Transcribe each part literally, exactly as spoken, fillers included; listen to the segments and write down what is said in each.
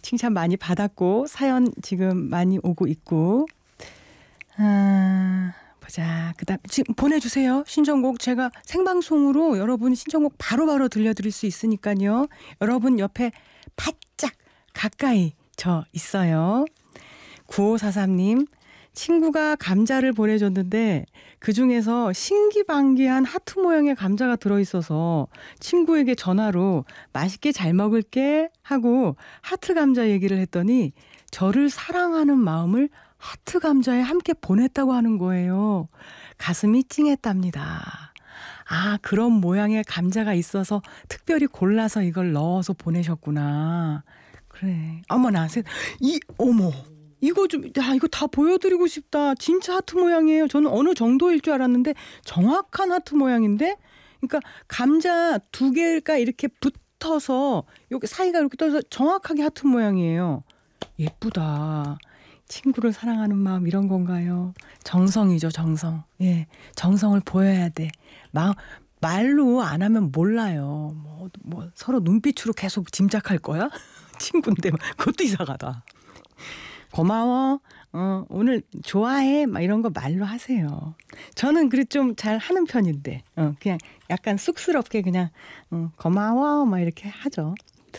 칭찬 많이 받았고 사연 지금 많이 오고 있고. 아, 보자. 그다음 지금 보내주세요. 신청곡 제가 생방송으로 여러분 신청곡 바로바로 들려드릴 수 있으니까요. 여러분 옆에 바짝 가까이 저 있어요. 구오사삼 님. 친구가 감자를 보내줬는데 그중에서 신기방기한 하트 모양의 감자가 들어있어서 친구에게 전화로 맛있게 잘 먹을게 하고 하트 감자 얘기를 했더니 저를 사랑하는 마음을 하트 감자에 함께 보냈다고 하는 거예요. 가슴이 찡했답니다. 아, 그런 모양의 감자가 있어서 특별히 골라서 이걸 넣어서 보내셨구나. 그래. 어머나, 이 어머. 이거 좀, 야, 이거 다 보여드리고 싶다. 진짜 하트 모양이에요. 저는 어느 정도일 줄 알았는데 정확한 하트 모양인데, 그러니까 감자 두 개가 이렇게 붙어서 여기 사이가 이렇게 떠서 정확하게 하트 모양이에요. 예쁘다. 친구를 사랑하는 마음 이런 건가요? 정성이죠, 정성. 예, 정성을 보여야 돼. 마, 말로 안 하면 몰라요. 뭐, 뭐 서로 눈빛으로 계속 짐작할 거야? 친구인데 그것도 이상하다. 고마워. 어, 오늘 좋아해. 막 이런 거 말로 하세요. 저는 그래 좀 잘 하는 편인데, 어, 그냥 약간 쑥스럽게 그냥 어, 고마워. 막 이렇게 하죠.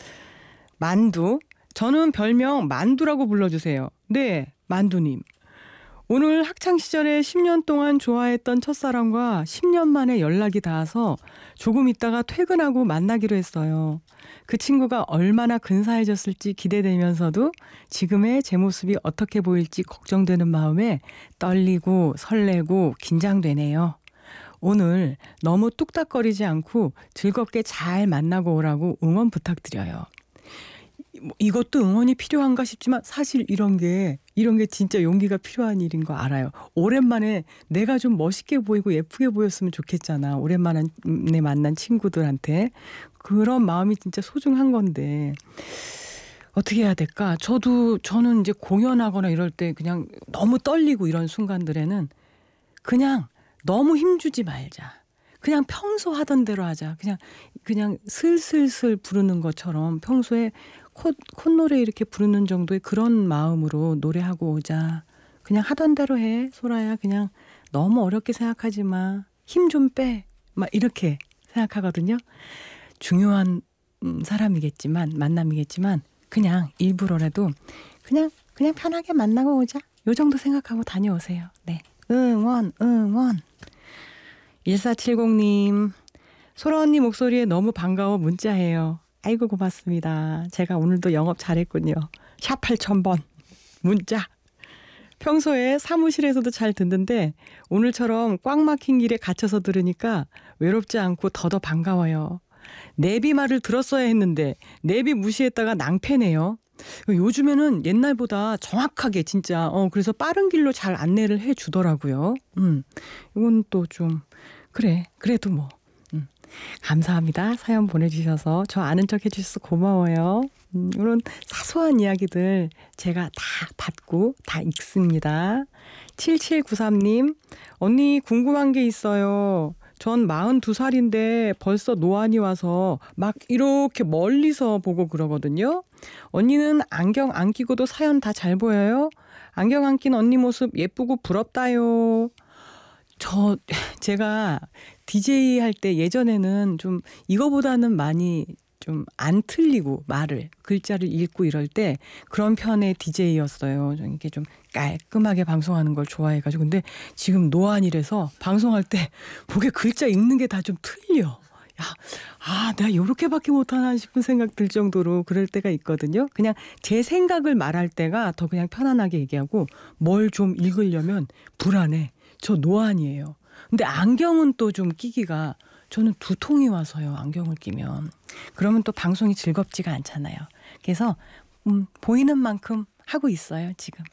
만두. 저는 별명 만두라고 불러주세요. 네, 만두님. 오늘 학창시절에 십 년 동안 좋아했던 첫사랑과 십 년 만에 연락이 닿아서 조금 있다가 퇴근하고 만나기로 했어요. 그 친구가 얼마나 근사해졌을지 기대되면서도 지금의 제 모습이 어떻게 보일지 걱정되는 마음에 떨리고 설레고 긴장되네요. 오늘 너무 뚝딱거리지 않고 즐겁게 잘 만나고 오라고 응원 부탁드려요. 이것도 응원이 필요한가 싶지만 사실 이런 게 이런 게 진짜 용기가 필요한 일인 거 알아요. 오랜만에 내가 좀 멋있게 보이고 예쁘게 보였으면 좋겠잖아. 오랜만에 만난 친구들한테. 그런 마음이 진짜 소중한 건데 어떻게 해야 될까? 저도 저는 이제 공연하거나 이럴 때 그냥 너무 떨리고 이런 순간들에는 그냥 너무 힘주지 말자. 그냥 평소 하던 대로 하자. 그냥 그냥 슬슬슬 부르는 것처럼 평소에 콧, 콧노래 이렇게 부르는 정도의 그런 마음으로 노래하고 오자. 그냥 하던 대로 해. 소라야. 그냥 너무 어렵게 생각하지 마. 힘 좀 빼. 막 이렇게 생각하거든요. 중요한 사람이겠지만 만남이겠지만 그냥 일부러라도 그냥 그냥 편하게 만나고 오자. 요 정도 생각하고 다녀오세요. 네. 응원 응원. 일사칠공 님. 소라 언니 목소리에 너무 반가워 문자해요. 아이고 고맙습니다. 제가 오늘도 영업 잘했군요. 샵 팔천 번 문자. 평소에 사무실에서도 잘 듣는데 오늘처럼 꽉 막힌 길에 갇혀서 들으니까 외롭지 않고 더더 반가워요. 내비 말을 들었어야 했는데 내비 무시했다가 낭패네요. 요즘에는 옛날보다 정확하게 진짜 어 그래서 빠른 길로 잘 안내를 해주더라고요. 음, 이건 또 좀 그래 그래도 뭐 음, 감사합니다. 사연 보내주셔서 저 아는 척 해주셔서 고마워요. 음, 이런 사소한 이야기들 제가 다 받고 다 읽습니다. 칠칠구삼 님. 언니 궁금한 게 있어요. 전 마흔두 살인데 벌써 노안이 와서 막 이렇게 멀리서 보고 그러거든요. 언니는 안경 안 끼고도 사연 다 잘 보여요? 안경 안 낀 언니 모습 예쁘고 부럽다요. 저 제가 디제이 할 때 예전에는 좀 이거보다는 많이 좀 안 틀리고 말을 글자를 읽고 이럴 때 그런 편의 디제이였어요. 좀 이렇게 좀 깔끔하게 방송하는 걸 좋아해가지고. 근데 지금 노안이라서 방송할 때 목에 글자 읽는 게 다 좀 틀려. 야, 아, 내가 이렇게밖에 못하나 싶은 생각 들 정도로 그럴 때가 있거든요. 그냥 제 생각을 말할 때가 더 그냥 편안하게 얘기하고 뭘 좀 읽으려면 불안해. 저 노안이에요. 근데 안경은 또 좀 끼기가 저는 두통이 와서요. 안경을 끼면. 그러면 또 방송이 즐겁지가 않잖아요. 그래서 음, 보이는 만큼 하고 있어요. 지금.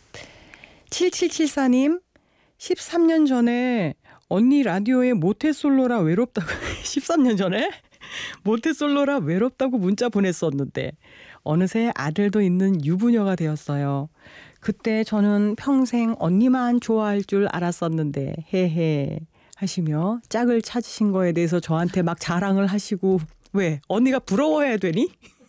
칠칠칠사 님. 십삼 년 전에 언니 라디오에 모태솔로라 외롭다고 십삼 년 전에 모태솔로라 외롭다고 문자 보냈었는데 어느새 아들도 있는 유부녀가 되었어요. 그때 저는 평생 언니만 좋아할 줄 알았었는데 헤헤 하시며 짝을 찾으신 거에 대해서 저한테 막 자랑을 하시고 왜? 언니가 부러워해야 되니?